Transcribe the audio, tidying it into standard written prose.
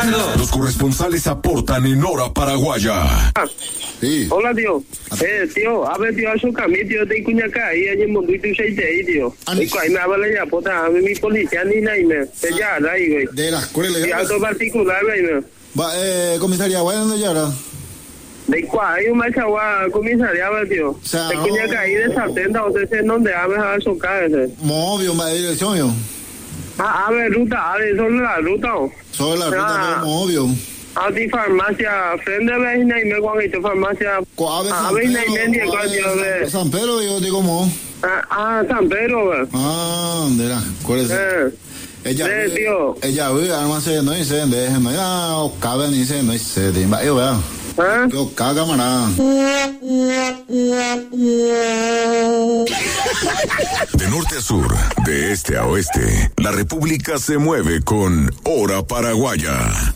Ricardo. Los corresponsales aportan en Hora Paraguaya. Sí. Hola, tío. Tío, a ver, tío, eso cambié, tío, te cuña acá, y ayer monto y tú se te, tío. Y cuando me habla ya, puta, a mí mi policía ni nada, y me, te ya, ahí, güey. De la escuela. Y algo particular, güey, me. Va, comisaría, ¿cuál es donde ya ahora? De cuál, hay un machagua comisaría, tío. O sea, te cuña acá, ahí de 70, o sea, en donde a ver, eso cae, ese. Móvil, va de dirección, yo. A ver, ruta, a ver, sobre la ruta, o. Sobre la ruta, móvil. A ti farmacia, frente a vecina y me guanguito farmacia. A ver, y media, tío, San Pedro, yo digo, ¿cómo? San Pedro, güey. De la escuela. Ella ve, almacén, no dice, déjeme, cabe, dice, no dice, timba, yo vea. Yo caga, camarada. De norte a sur, de este a oeste, la República se mueve con Hora Paraguaya.